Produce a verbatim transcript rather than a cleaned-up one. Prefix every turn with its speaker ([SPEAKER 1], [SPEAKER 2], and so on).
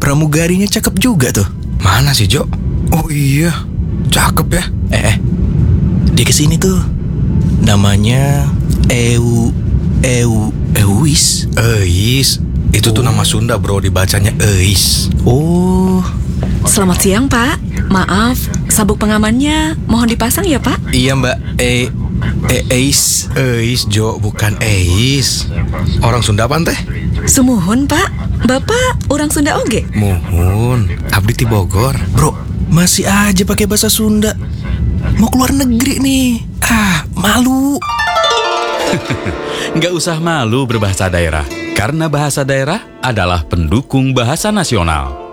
[SPEAKER 1] pramugarinya cakep juga tuh.
[SPEAKER 2] Mana sih, Jo? Oh iya, cakep ya.
[SPEAKER 1] Eh, eh. Dia kesini tuh. Namanya Eu Eu Euis.
[SPEAKER 2] Eis. Itu tuh nama Sunda, bro, dibacanya Eis.
[SPEAKER 1] Oh.
[SPEAKER 3] Selamat siang, Pak. Maaf, sabuk pengamannya mohon dipasang ya, Pak.
[SPEAKER 1] Iya, Mbak. E E Eis.
[SPEAKER 2] Eis, Jo, bukan Eis. Orang Sunda apa teh?
[SPEAKER 3] Sumuhun, Pak. Bapak orang Sunda oge?
[SPEAKER 2] Muhun, abdi ti Bogor.
[SPEAKER 1] Bro, masih aja pakai bahasa Sunda. Mau keluar negeri nih. Ah, malu.
[SPEAKER 4] Nggak usah malu berbahasa daerah, karena bahasa daerah adalah pendukung bahasa nasional.